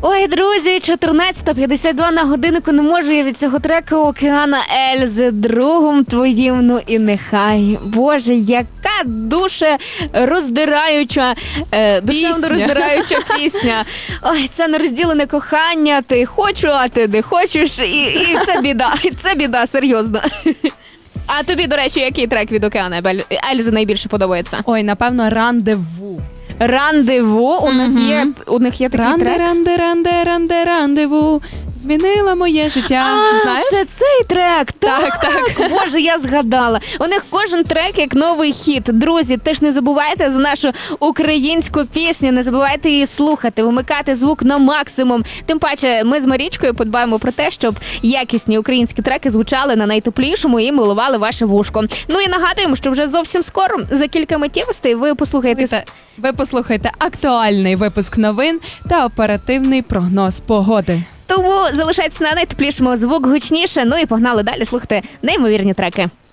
Ой, друзі, 14:52 на годиннику. Не можу я від цього треку Океана Ельзи. Другом твоїм, ну і нехай. Боже, яка душероздираюча, душевно-роздираюча пісня. Ой, це нерозділене кохання. Ти хочу, а ти не хочеш. І це біда. Це біда, серйозно. А тобі, до речі, який трек від Океана Ельзи найбільше подобається? Ой, напевно, «Рандеву». «Рандеву». У них є такий трек. Рандеву. Змінила моє життя. Знаєш? Це цей трек. Так. Боже, я згадала. У них кожен трек як новий хіт. Друзі, теж не забувайте за нашу українську пісню, не забувайте її слухати, вимикати звук на максимум. Тим паче, ми з Марічкою подбаємо про те, щоб якісні українські треки звучали на найтеплішому і милували ваше вушко. Ну і нагадуємо, що вже зовсім скоро, за кілька миттєвостей, ви послухаєте актуальний випуск новин та оперативний прогноз погоди. Тому залишайтеся на найтеплішому, звук гучніше, ну і погнали далі слухати неймовірні треки.